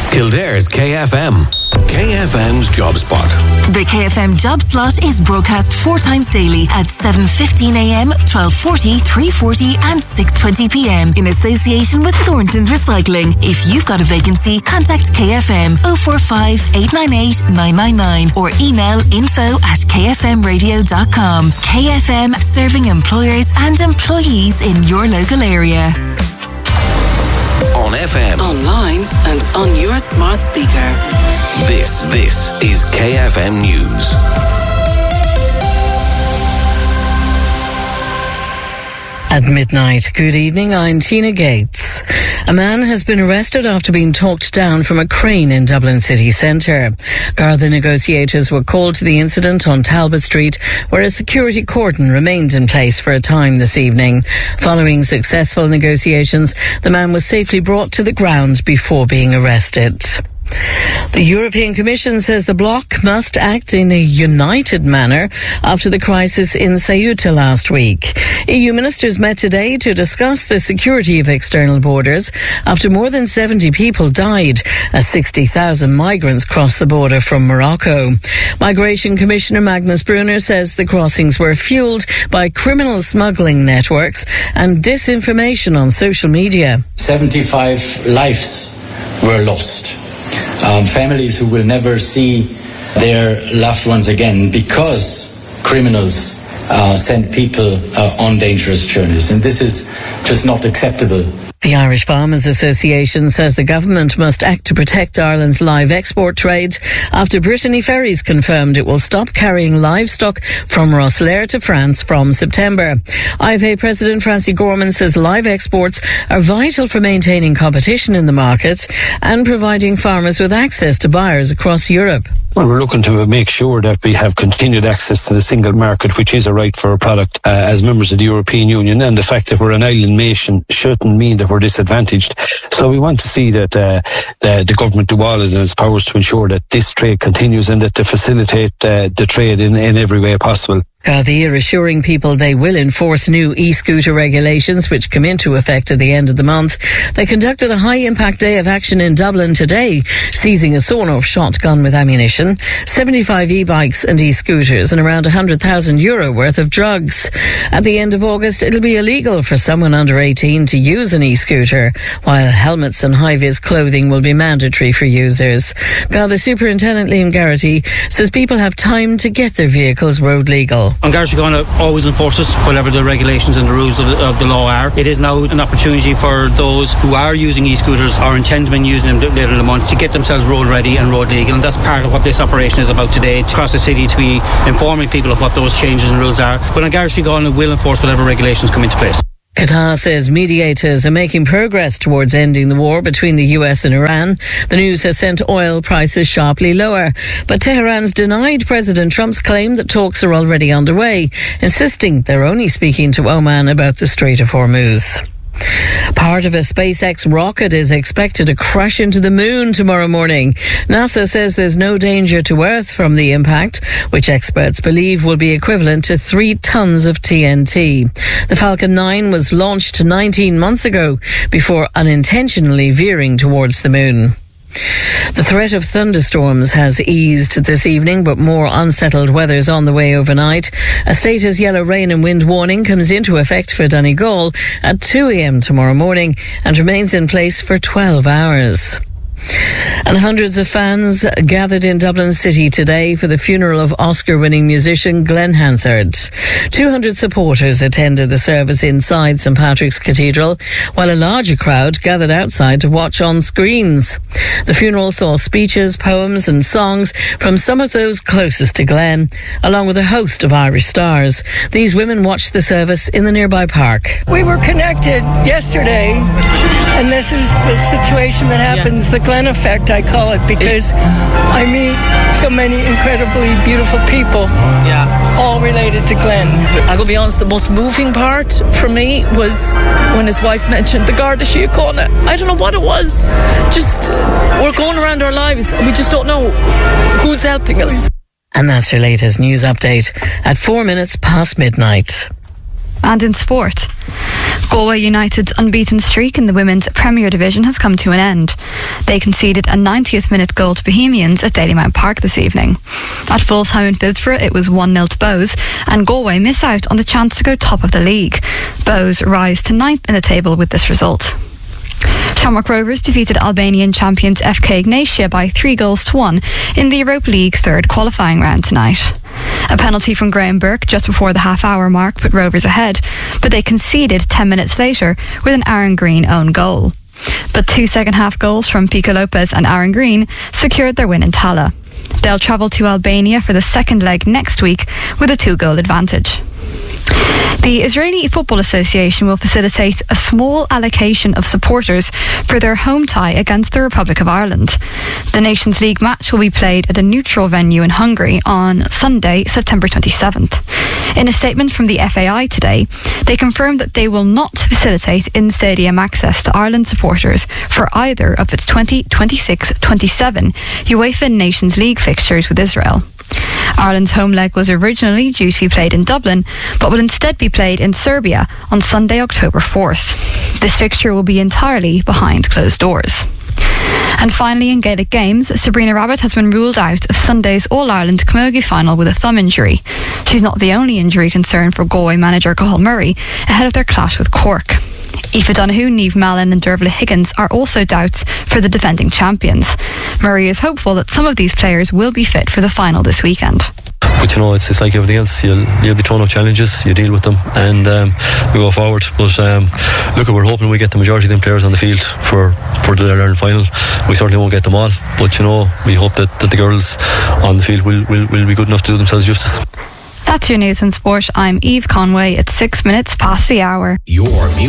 Kildare's KFM. KFM's Job Spot. The KFM Job Slot is broadcast 4 times daily at 7:15am, 12:40, 3:40 and 6:20pm in association with Thornton's Recycling. If you've got a vacancy, contact KFM 045 898 999 or email info@kfmradio.com. KFM, serving employers and employees in your local area. On FM, online and on your smart speaker. This is KFM News. At midnight, good evening, I'm Tina Gates. A man has been arrested after being talked down from a crane in Dublin city centre. Garda negotiators were called to the incident on Talbot Street, where a security cordon remained in place for a time this evening. Following successful negotiations, the man was safely brought to the ground before being arrested. The European Commission says the bloc must act in a united manner after the crisis in Ceuta last week. EU ministers met today to discuss the security of external borders after more than 70 people died as 60,000 migrants crossed the border from Morocco. Migration Commissioner Magnus Brunner says the crossings were fuelled by criminal smuggling networks and disinformation on social media. 75 lives were lost. Families who will never see their loved ones again because criminals send people on dangerous journeys. And this is just not acceptable. The Irish Farmers Association says the government must act to protect Ireland's live export trade after Brittany Ferries confirmed it will stop carrying livestock from Rosslare to France from September. IFA President Francie Gorman says live exports are vital for maintaining competition in the market and providing farmers with access to buyers across Europe. Well, we're looking to make sure that we have continued access to the single market, which is a right for a product as members of the European Union, and the fact that we're an island nation shouldn't mean that we're disadvantaged. So we want to see that the government do all in its powers to ensure that this trade continues and that they facilitate the trade in every way possible. Gardaí are assuring people they will enforce new e-scooter regulations which come into effect at the end of the month. They conducted a high-impact day of action in Dublin today, seizing a sawn-off shotgun with ammunition, 75 e-bikes and e-scooters and around €100,000 worth of drugs. At the end of August, it'll be illegal for someone under 18 to use an e-scooter, while helmets and high-vis clothing will be mandatory for users. Garda Superintendent Liam Garrity says people have time to get their vehicles road legal. An Garda Síochána always enforces whatever the regulations and the rules of the law are. It is now an opportunity for those who are using e-scooters or intend to be using them later in the month to get themselves road ready and road legal, and that's part of what this operation is about today, across the city, to be informing people of what those changes and rules are. But An Garda Síochána will enforce whatever regulations come into place. Qatar says mediators are making progress towards ending the war between the US and Iran. The news has sent oil prices sharply lower. But Tehran's denied President Trump's claim that talks are already underway, insisting they're only speaking to Oman about the Strait of Hormuz. Part of a SpaceX rocket is expected to crash into the moon tomorrow morning. NASA says there's no danger to Earth from the impact, which experts believe will be equivalent to 3 tons of TNT. The Falcon 9 was launched 19 months ago before unintentionally veering towards the moon. The threat of thunderstorms has eased this evening, but more unsettled weather's on the way overnight. A status yellow rain and wind warning comes into effect for Donegal at 2 a.m. tomorrow morning and remains in place for 12 hours. And hundreds of fans gathered in Dublin City today for the funeral of Oscar-winning musician Glenn Hansard. 200 supporters attended the service inside St Patrick's Cathedral, while a larger crowd gathered outside to watch on screens. The funeral saw speeches, poems and songs from some of those closest to Glenn, along with a host of Irish stars. These women watched the service in the nearby park. We were connected yesterday, and this is the situation that happens, the Glenn effect, I call it, because I meet so many incredibly beautiful people, all related to Glenn. I will be honest, the most moving part for me was when his wife mentioned the Garda Síochána. I don't know what it was. Just, we're going around our lives, we just don't know who's helping us. And that's your latest news update at 4 minutes past midnight. And in sport, Galway United's unbeaten streak in the Women's Premier Division has come to an end. They conceded a 90th minute goal to Bohemians at Dalymount Park this evening. At full time in Bibsborough it was 1-0 to Bows, and Galway miss out on the chance to go top of the league. Bows rise to 9th in the table with this result. Shamrock Rovers defeated Albanian champions FK Ignatia by 3-1 in the Europa League third qualifying round tonight. A penalty from Graham Burke just before the half-hour mark put Rovers ahead, but they conceded 10 minutes later with an Aaron Green own goal. But 2 second-half goals from Pico Lopez and Aaron Green secured their win in Tala. They'll travel to Albania for the second leg next week with a 2-goal advantage. The Israeli Football Association will facilitate a small allocation of supporters for their home tie against the Republic of Ireland. The Nations League match will be played at a neutral venue in Hungary on Sunday, September 27th. In a statement from the FAI today, they confirmed that they will not facilitate in-stadium access to Ireland supporters for either of its 2026-27 UEFA Nations League fixtures with Israel. Ireland's home leg was originally due to be played in Dublin, but will instead be played in Serbia on Sunday, October 4th. This fixture will be entirely behind closed doors. And finally, in Gaelic games, Sabrina Rabbit has been ruled out of Sunday's All-Ireland Camogie final with a thumb injury. She's not the only injury concern for Galway manager Cathal Murray ahead of their clash with Cork. Aoife Donoghue, Niamh Mallon and Dervla Higgins are also doubts for the defending champions. Murray is hopeful that some of these players will be fit for the final this weekend. But you know, it's like everything else. You'll be thrown out challenges, you deal with them, and we go forward. But look, we're hoping we get the majority of them players on the field for the Ireland final. We certainly won't get them all, but you know, we hope that the girls on the field will be good enough to do themselves justice. That's your news and sport. I'm Eve Conway at 6 minutes past the hour. Your music.